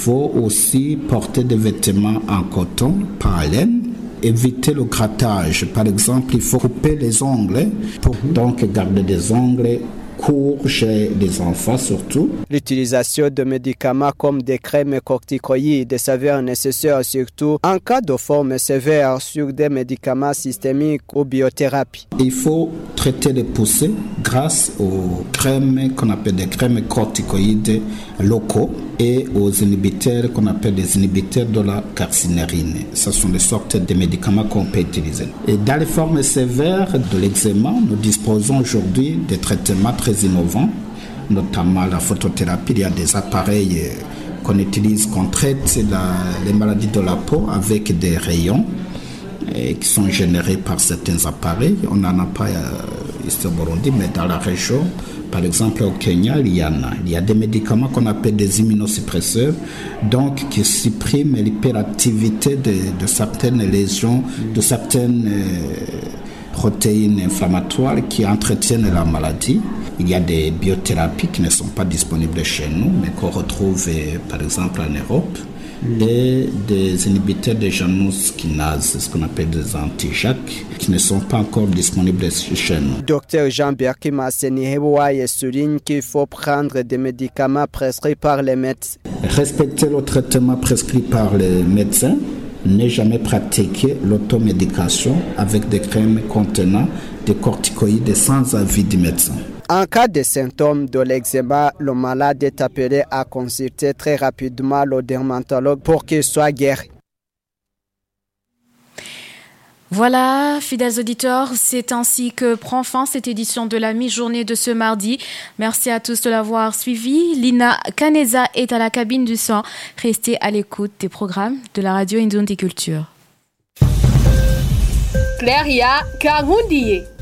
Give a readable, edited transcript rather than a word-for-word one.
faut aussi porter des vêtements en coton, pas en laine. Éviter le grattage. Par exemple, il faut couper les ongles pour donc garder des ongles courts chez les enfants surtout. L'utilisation de médicaments comme des crèmes corticoïdes s'avère nécessaire surtout en cas de forme sévère sur des médicaments systémiques ou biothérapie. Il faut traiter les poussées grâce aux crèmes qu'on appelle des crèmes corticoïdes locaux et aux inhibiteurs qu'on appelle des inhibiteurs de la carcinérine. Ce sont des sortes de médicaments qu'on peut utiliser. Et dans les formes sévères de l'eczéma, nous disposons aujourd'hui de traitements très innovants, notamment la photothérapie. Il y a des appareils qu'on utilise, qu'on traite les maladies de la peau avec des rayons qui sont générés par certains appareils. On n'en a pas ici au Burundi, mais dans la région, par exemple au Kenya, il y en a. Il y a des médicaments qu'on appelle des immunosuppresseurs, donc qui suppriment l'hyperactivité de certaines lésions, de certaines protéines inflammatoires qui entretiennent la maladie. Il y a des biothérapies qui ne sont pas disponibles chez nous, mais qu'on retrouve par exemple en Europe. Et des inhibiteurs de Janus kinase, ce qu'on appelle des anti-JAK, qui ne sont pas encore disponibles chez nous. Docteur Jean-Pierre Massenihebouaye souligne qu'il faut prendre des médicaments prescrits par les médecins. Respecter le traitement prescrit par les médecins, ne jamais pratiquer l'automédication avec des crèmes contenant des corticoïdes sans avis du médecin. En cas de symptômes de l'eczéma, le malade est appelé à consulter très rapidement le dermatologue pour qu'il soit guéri. Voilà, fidèles auditeurs, c'est ainsi que prend fin cette édition de la mi-journée de ce mardi. Merci à tous de l'avoir suivi. Lina Kaneza est à la cabine du son. Restez à l'écoute des programmes de la radio Indonde Culture. Claria Kangundiye.